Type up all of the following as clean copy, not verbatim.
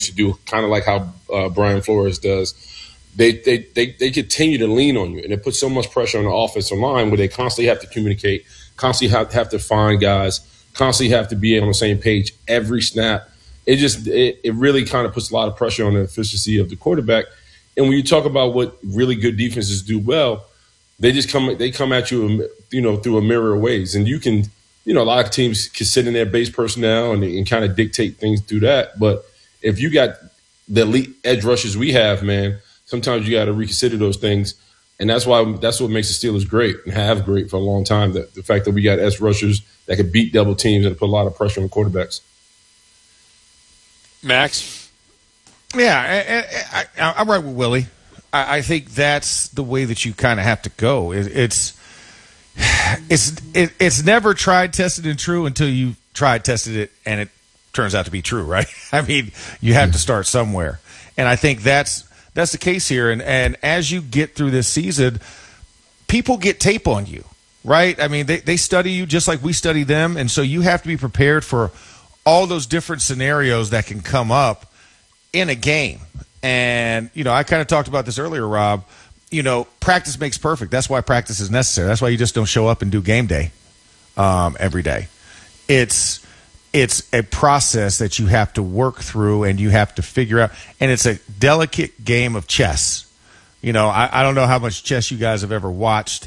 to do, kind of like how Brian Flores does. They continue to lean on you, and it puts so much pressure on the offensive line where they constantly have to communicate, constantly have to find guys, constantly have to be on the same page every snap. It really kind of puts a lot of pressure on the efficiency of the quarterback. And when you talk about what really good defenses do well, they come at you, through a mirror of ways. And you can, a lot of teams can sit in their base personnel and kind of dictate things through that. But if you got the elite edge rushers we have, man, sometimes you got to reconsider those things. And that's what makes the Steelers great and have great for a long time. The fact that we got edge rushers that could beat double teams and put a lot of pressure on quarterbacks. Max? Yeah, I'm right with Willie. I think that's the way that you kind of have to go. It's never tried, tested, and true until you tried, tested it, and it turns out to be true, right? I mean, you have to start somewhere. And I think that's the case here. And as you get through this season, people get tape on you, right? I mean, they study you just like we study them, and so you have to be prepared for all those different scenarios that can come up in a game. And, I kind of talked about this earlier, Rob. Practice makes perfect. That's why practice is necessary. That's why you just don't show up and do game day every day. It's a process that you have to work through and you have to figure out. And it's a delicate game of chess. I don't know how much chess you guys have ever watched,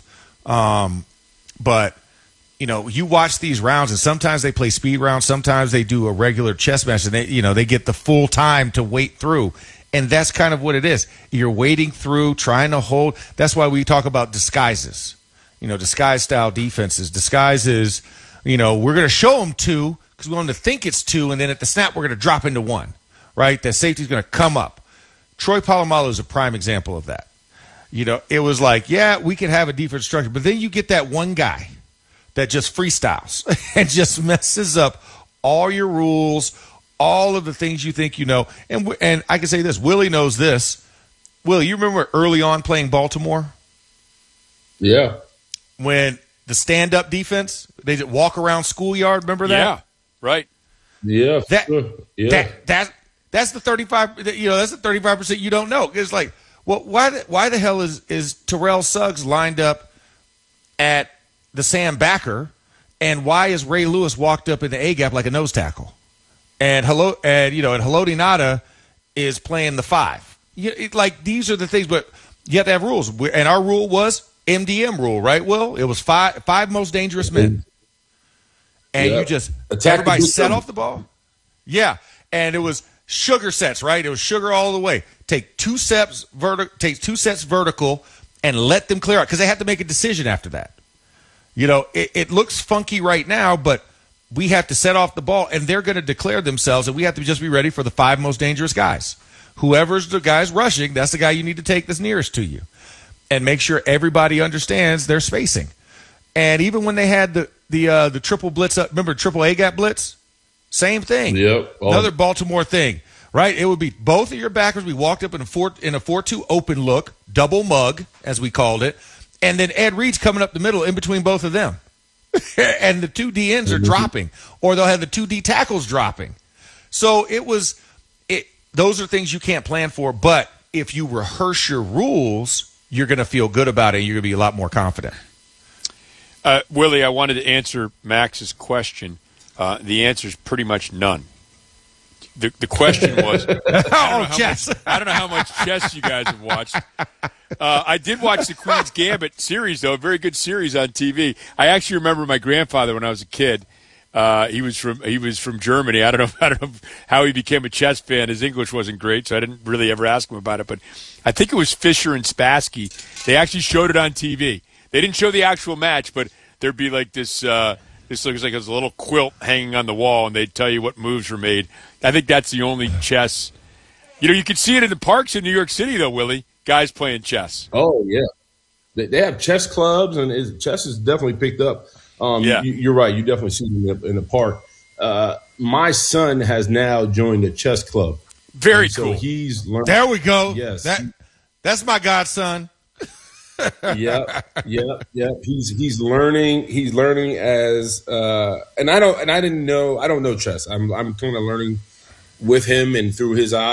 but you watch these rounds, and sometimes they play speed rounds, sometimes they do a regular chess match, and they get the full time to wait through. And that's kind of what it is. You're waiting through, trying to hold. That's why we talk about disguises, disguise style defenses. Disguises, we're going to show them two because we want them to think it's two, and then at the snap, we're going to drop into one, right? That safety's going to come up. Troy Polamalu is a prime example of that. It was like, yeah, we can have a defense structure, but then you get that one guy that just freestyles and just messes up all your rules, all of the things you think you know. And I can say this, Willie knows this. Willie, you remember early on playing Baltimore? Yeah. When the stand-up defense, they just walk around schoolyard, remember that? Yeah, right. Yeah. That's the 35, that's the 35% you don't know. It's like, well, why the hell is Terrell Suggs lined up at the Sam Backer, and why is Ray Lewis walked up in the A-gap like a nose tackle? And Haloti Ngata is playing the 5. These are the things, but you have to have rules. And our rule was MDM rule, right, Will? It was five most dangerous men. And you just everybody set off the ball. Yeah, and it was sugar sets, right? It was sugar all the way. Take two sets vertical and let them clear out because they have to make a decision after that. It looks funky right now, but we have to set off the ball, and they're going to declare themselves, and we have to just be ready for the 5 most dangerous guys. Whoever's the guy's rushing, that's the guy you need to take that's nearest to you. And make sure everybody understands their spacing. And even when they had the triple blitz up, remember triple A-gap blitz? Same thing. Yep. Another Baltimore thing, right? It would be both of your backers. We walked up in a 4-2 open look, double mug, as we called it. And then Ed Reed's coming up the middle in between both of them. And the 2 DNs are dropping, or they'll have the 2 D tackles dropping. So those are things you can't plan for, but if you rehearse your rules, you're going to feel good about it. You're going to be a lot more confident. Willie, I wanted to answer Max's question. The answer is pretty much none. The question was, I don't know how much chess you guys have watched. I did watch the Queen's Gambit series, though, a very good series on TV. I actually remember my grandfather when I was a kid. He was from Germany. I don't know how he became a chess fan. His English wasn't great, so I didn't really ever ask him about it. But I think it was Fischer and Spassky. They actually showed it on TV. They didn't show the actual match, but there'd be like this. This looks like a little quilt hanging on the wall, and they'd tell you what moves were made. I think that's the only chess. You can see it in the parks in New York City, though, Willie. Guys playing chess. Oh, yeah. They have chess clubs, and chess is definitely picked up. You're right. You definitely see them in the park. My son has now joined the chess club. Very So cool. he's learned. There we go. Yes. That's my godson. Yeah. He's learning. He's learning as, and I don't know chess. I'm kind of learning with him and through his eyes.